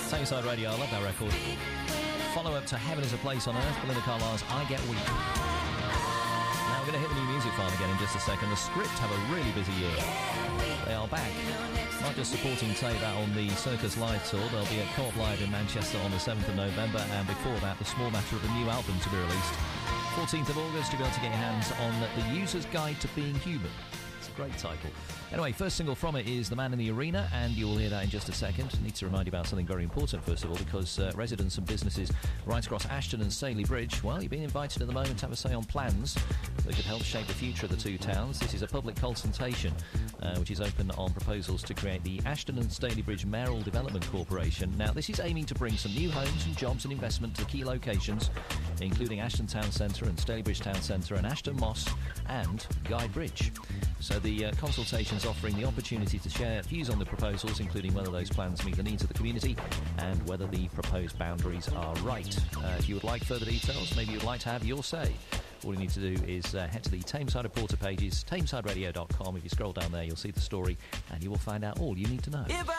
Tameside Radio, I love that record. Follow up to Heaven is a Place on Earth, Belinda Carlisle's I Get Weak. Now we're going to hit the new music file again in just a second. The Script have a really busy year. They are back. Not just supporting Tate out on the Circus Live tour, they'll be at Co-op Live in Manchester on the 7th of November, and before that, the small matter of a new album to be released. 14th of August, you'll be able to get your hands on The User's Guide to Being Human. It's a great title. Anyway, first single from it is The Man in the Arena, and you'll hear that in just a second. I need to remind you about something very important, first of all, because residents and businesses right across Ashton and Staley-Bridge, well, you've been invited at the moment to have a say on plans that could help shape the future of the two towns. This is a public consultation, which is open on proposals to create the Ashton and Staley-Bridge Mayoral Development Corporation. Now, this is aiming to bring some new homes and jobs and investment to key locations, including Ashton Town Centre and Staley-Bridge Town Centre and Ashton Moss and Guide Bridge. So the consultation is offering the opportunity to share views on the proposals, including whether those plans meet the needs of the community and whether the proposed boundaries are right. If you would like further details, maybe you'd like to have your say, all you need to do is head to the Tameside Reporter pages, tamesideradio.com. If you scroll down there, you'll see the story and you will find out all you need to know.